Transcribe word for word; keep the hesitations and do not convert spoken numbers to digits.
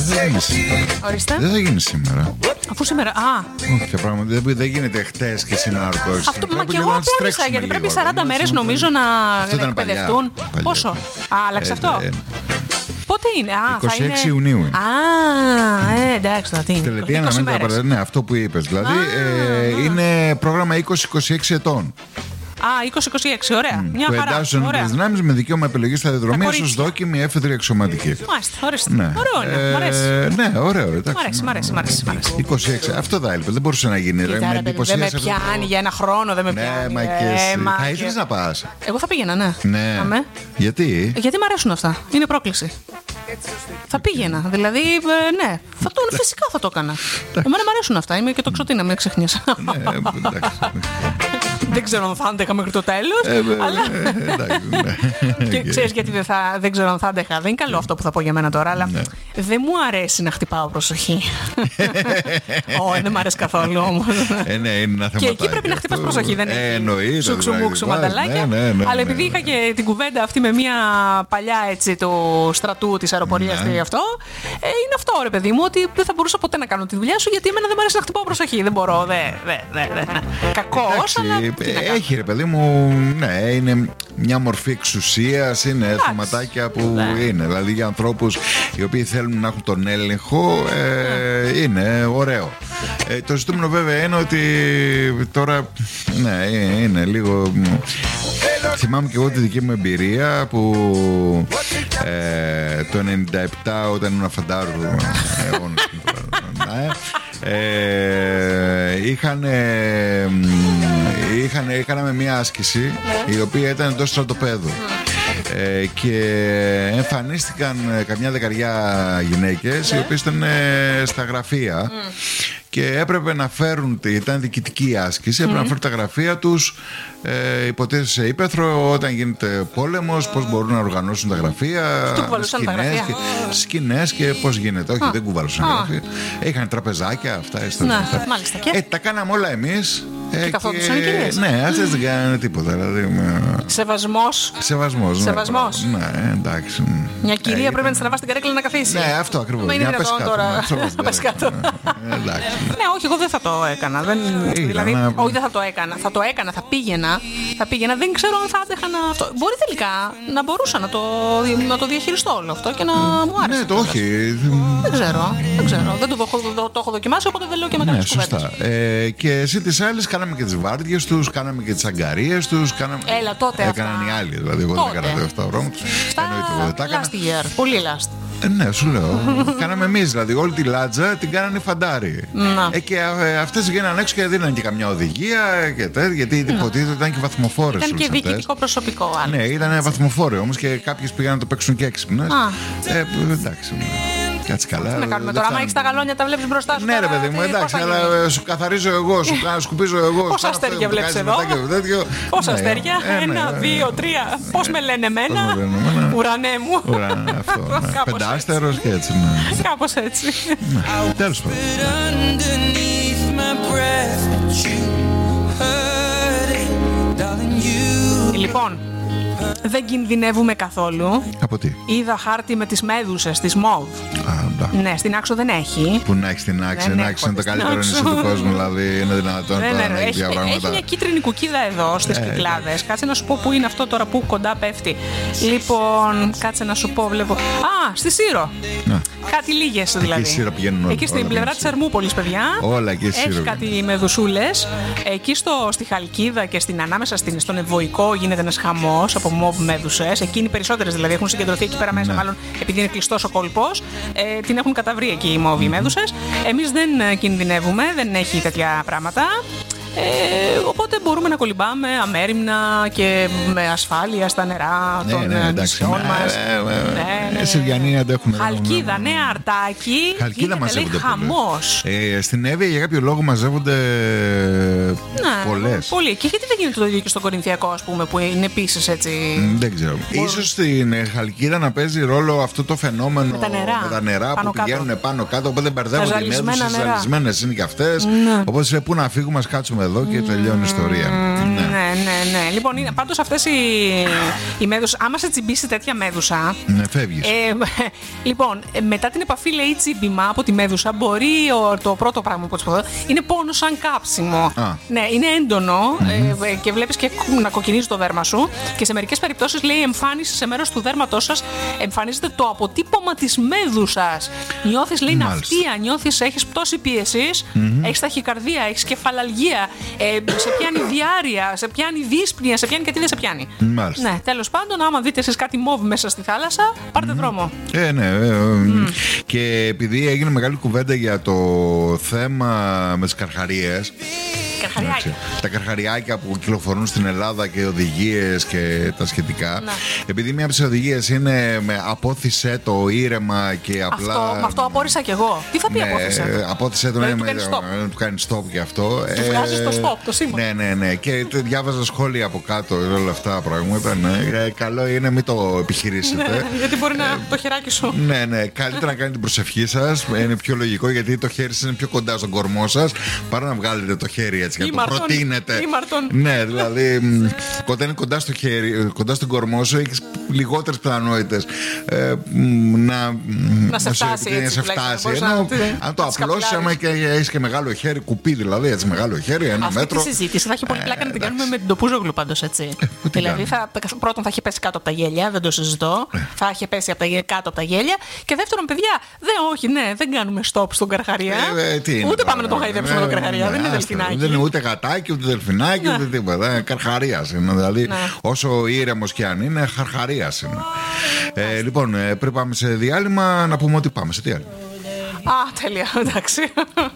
θα γίνει σήμερα. Ορίστε. Δεν θα γίνει σήμερα. Αφού σήμερα. Α. Όχι, πράγμα. Δεν, δεν γίνεται χτες και σήμερα να το Αυτό, μα και εγώ απλά γιατί πρέπει σαράντα μέρες νομίζω να εκπαιδευτούν. Πόσο? Α, άλλαξε αυτό. Πότε είναι? Α, είκοσι έξι θα είναι... Ιουνίου είναι. Α, ε, εντάξει, θα είναι. Τελετή αναμένεται. Ναι, αυτό που είπες. Δηλαδή ε, είναι πρόγραμμα είκοσι είκοσι έξι ετών. Α, είκοσι είκοσι έξι, ωραία. Mm. Μια που χαρά. εντάσσουν ενόπλες δυνάμεις με δικαίωμα επιλογής σταδιοδρομίας ως δόκιμη έφεδρη αξιωματική. Μάλιστα, ορίστε. Ναι. Ωραίο είναι. Ε, μ' αρέσει. Ναι, ωραίο. Εντάξει, μ' αρέσει, μ' αρέσει, μ' αρέσει, μ' αρέσει. είκοσι έξι. Αυτό θα έλειπε. Δεν μπορούσε να γίνει. Κοίτα, με ρε, παιδί, δεν με πιάνει για ένα χρόνο, δεν με ναι, πιάνει. μα και ε, εσύ. μα Θα και... ήθελες να πας? Εγώ θα πήγαινα, ναι. Ναι. Αμέ. Γιατί? Γιατί μ' αρέσουν αυτά. Είναι πρόκληση. Θα πήγαινα. Δηλαδή, ε, ναι. Θα το, φυσικά θα το έκανα. Εμένα μ' αρέσουν αυτά. Είμαι και το ξωτίνα, μην ξεχνιέσαι. Ναι, εντάξει. Δεν ξέρω αν θα άντεχα μέχρι το τέλος. Αλλά. Και ξέρεις γιατί δεν, θα, δεν ξέρω αν θα άντεχα. Δεν είναι καλό αυτό που θα πω για μένα τώρα, αλλά δεν μου αρέσει να χτυπάω προσοχή. Όχι, δεν μου αρέσει καθόλου όμως. Και εκεί πρέπει να χτυπάς προσοχή, δεν είναι. Σουξουμούξου μανταλάκια. Αλλά επειδή είχα και την κουβέντα αυτή με μια παλιά έτσι του στρατού της αεροπορίας και αυτό, είναι αυτό ρε παιδί μου, ότι δεν θα μπορούσα ποτέ να κάνω τη δουλειά σου γιατί εμένα δεν μου αρέσει να χτυπάω προσοχή. Δεν μπορώ, δεν. Κακός, αλλά. Έχει ρε παιδί μου, ναι, είναι μια μορφή εξουσίας, είναι θεματάκια που ναι. είναι. Δηλαδή για ανθρώπους οι οποίοι θέλουν να έχουν τον έλεγχο, ε, ναι. είναι ωραίο. Ε, το ζητούμενο βέβαια είναι ότι τώρα, ναι, είναι λίγο. Θυμάμαι και εγώ τη δική μου εμπειρία που ε, το ενενήντα επτά όταν ήμουν φαντάρου ε, είχαν ε, είχαν, είχαμε μια άσκηση η οποία ήταν εντός στρατοπέδου ε, και εμφανίστηκαν καμιά δεκαριά γυναίκες οι οποίες ήταν ε, στα γραφεία και έπρεπε να φέρουν, ήταν διοικητική άσκηση, έπρεπε mm. να φέρουν τα γραφεία τους ε, υποτίθεται σε ύπαιθρο όταν γίνεται πόλεμος, πώς μπορούν να οργανώσουν τα γραφεία, σκηνές και, σκηνές και πώς γίνεται. Όχι, ah. δεν κουβαλούσαν ah. γραφεία. Είχαν τραπεζάκια, αυτά. Να, μάλιστα. Και... Ε, τα κάναμε όλα εμείς. Και ε, καθόντουσαν οι κυρίες. Ναι, αυτές δεν κάνανε τίποτα. Δηλαδή, με... Σεβασμός. Σεβασμός. Σεβασμός. Ναι, ναι, εντάξει. Μια κυρία ε, πρέπει να τη τραβά στην καρέκλα να καθίσει. Ναι, αυτό ακριβώς. Μα είναι δυνατόν τώρα. Να πες κάτω. Ναι, όχι, εγώ δεν θα το έκανα. Δηλαδή, όχι, δεν θα το έκανα. Θα το έκανα, θα πήγαινα. Θα πήγαινα, δεν ξέρω αν θα άντεχα να. Μπορεί τελικά να μπορούσα να το διαχειριστώ όλο αυτό και να μου άρεσε. Ναι, το όχι. Δεν ξέρω. Δεν ξέρω. Δεν το έχω δοκιμάσει, οπότε δεν λέω και με κανένα σκοπό. Σωστά. Και εσύ τις άλλες κάναμε και τις βάρδιες τους, κάναμε και τις αγκαρίες τους. Κάναμε... Έλα, τότε έκαναν αυτά. οι άλλοι. Δηλαδή, εγώ δεν έκανα αυτά βρώμα. Στα last year. Πολύ last. Ε, ναι, σου λέω. Κάναμε εμείς δηλαδή. Όλη τη λάτζα την κάνανε οι φαντάροι. Ε, και ε, αυτές γίνανε έξω και δίνανε και καμιά οδηγία και τέτοια. Γιατί υποτίθεται ήταν και βαθμοφόρες. Ήταν και διοικητικό προσωπικό. Άλλες. Ναι, ήταν βαθμοφόροι όμως και κάποιες πήγαν να το παίξουν και έξυπνες. Ε, εντάξει. Κάτσε καλά. Τι να κάνουμε τώρα, άμα έχεις τα γαλόνια, τα βλέπεις μπροστά σου. Ναι, ρε παιδί μου, εντάξει, αλλά σου καθαρίζω εγώ, σου σκουπίζω εγώ. Πόσα αστέρια βλέπεις εδώ? Πόσα αστέρια? Ένα, δύο, τρία. Πώς με λένε εμένα? Ουρανέ μου. Πεντάστερος και έτσι. Κάπως έτσι. Τέλος πάντων. Λοιπόν, δεν κινδυνεύουμε καθόλου. Από τι? Είδα χάρτη με τις μέδουσες, τις μοβ. Ναι, στην Άξο δεν έχει. Πού να έχει στην Άξο? Στην Άξο είναι το καλύτερο νησί του κόσμου, δηλαδή είναι δυνατόν ναι, ναι, ναι, να έχει έχει, έχει μια κίτρινη κουκίδα εδώ στις ε, Κυκλάδες. Κάτσε να σου πω που είναι αυτό τώρα, που κοντά πέφτει. Λοιπόν, κάτσε να σου πω, βλέπω. Α, στη Σύρο. Να. Κάτι λίγες δηλαδή. Εκεί, Σύρο πηγαίνουν, εκεί στην πλευρά της Ερμούπολης, παιδιά. Όλα εκεί Σύρο. Έχει κάτι μεδουσούλες. Εκεί στο, στη Χαλκίδα και στην ανάμεσα στην, στον Ευωικό γίνεται ένας χαμός από μοβ μέδουσες. Εκείνοι οι περισσότερες δηλαδή έχουν συγκεντρωθεί εκεί πέρα μέσα, ναι. Μάλλον επειδή είναι κλειστός ο κόλπος. Ε, την έχουν καταβρει εκεί οι μόβοι μέδουσες. Εμείς δεν κινδυνεύουμε, δεν έχει τέτοια πράγματα. Ε, οπότε μπορούμε να κολυμπάμε αμέριμνα και με ασφάλεια στα νερά ναι, των ναι, νησιών μας. Οι Συριανοί αντέχουν. Χαλκίδα, νέα Αρτάκι. Χαλκίδα μαζεύονται. Χαμός. Ε, στην Εύβοια για κάποιο λόγο μαζεύονται ναι, πολλές. Πολύ. Και γιατί δεν γίνεται το ίδιο και στο Κορινθιακό, ας πούμε, που είναι επίσης έτσι. Δεν ξέρω. Μπορούν... Ίσως στην Χαλκίδα να παίζει ρόλο αυτό το φαινόμενο με τα νερά, με τα νερά που πηγαίνουν πάνω κάτω. Οπότε μπερδεύονται οι μέδουσες, ζαλισμένες είναι και αυτές. Οπότε πού να φύγουμε, α κάτσουμε φτάσουμε εδώ και τελειώνει η ιστορία. Mm, ναι. ναι, ναι, ναι. Λοιπόν, πάντως αυτές οι, οι μέδουσες, άμα σε τσιμπήσει τέτοια μέδουσα. Ναι, φεύγεις. Ε, λοιπόν, μετά την επαφή, λέει, τσίμπημα από τη μέδουσα, μπορεί ο, το πρώτο πράγμα που θα είναι πόνο σαν κάψιμο. Α. Ναι, είναι έντονο mm-hmm. ε, και βλέπεις και να κοκκινίζει το δέρμα σου. Και σε μερικές περιπτώσεις, λέει, εμφάνιση σε μέρος του δέρματός σας εμφανίζεται το αποτύπωμα της μέδουσας. Νιώθεις, λέει, ναυτία, νιώθεις, έχεις πτώση πίεσης, mm-hmm. έχεις ταχυκαρδία, έχεις κεφαλαλγία, ε, σε πιάνει διάρρεια, σε πιάνει δύσπνοια, σε πιάνει και τι δεν σε πιάνει. Μάλιστα. Ναι, τέλος πάντων, άμα δείτε εσείς κάτι μόβ μέσα στη θάλασσα, πάρτε mm. δρόμο. Ε, ναι. Ε, mm. Και επειδή έγινε μεγάλη κουβέντα για το θέμα με τις καρχαρίες. Καρχαριάκια. Τα καρχαριάκια που κυκλοφορούν στην Ελλάδα και οδηγίες και τα σχετικά. Να. Επειδή μία από τις οδηγίες είναι με απόθυσε το ήρεμα και απλά. Αυτό, με αυτό απόρρισα κι εγώ. Τι θα πει ναι, απόθυσε. Απόθυσε το δηλαδή, ναι, του του κάνει stop και αυτό. Του βγάζει το stop, το σήμα. Ναι, ναι, ναι. Και διάβαζα σχόλια από κάτω όλα αυτά τα πράγματα. Ναι. Καλό είναι μην το επιχειρήσετε. Ναι, γιατί μπορεί να το χεράκι σου. Ναι, ναι. Καλύτερα να κάνετε την προσευχή σας. Είναι πιο λογικό γιατί το χέρι σας είναι πιο κοντά στον κορμό σας παρά να βγάλετε το χέρι έτσι και να το προτείνετε. Ναι, δηλαδή όταν είναι κοντά στο χέρι, κοντά στον κορμό σου, έχεις λιγότερες πιθανότητες ε, να, να σε φτάσει. Να σε φτάσει. Ενώ, αν το απλώσεις, άμα και έχεις και μεγάλο χέρι, κουπί δηλαδή, έτσι μεγάλο χέρι, ένα αυτή μέτρο. Αυτή τη συζήτηση θα έχει πολύ πλάκα ε, να την κάνουμε με την Τοπούζογλου πάντως, έτσι. Ε, δηλαδή, θα, πρώτον θα έχει πέσει κάτω από τα γέλια, δεν το συζητώ. Ε. Θα έχει πέσει από τα, κάτω από τα γέλια. Και δεύτερον, παιδιά, δεν, όχι, ναι, δεν κάνουμε stop στον Καρχαρία. Ε, ε, ούτε πάμε να τον χαϊδέψουμε τον Καρχαρία. Δεν είναι δελφινάκι. Δεν είναι ούτε γατάκι, ούτε δελφινάκι, ούτε τίποτα. Καρχαρίας είναι. Δηλαδή, όσο ήρεμος και αν είναι, Καρχαρίας είναι. Ε, λοιπόν, πριν πάμε σε διάλειμμα, να πούμε ότι πάμε σε διάλειμμα. Α, τέλεια, εντάξει.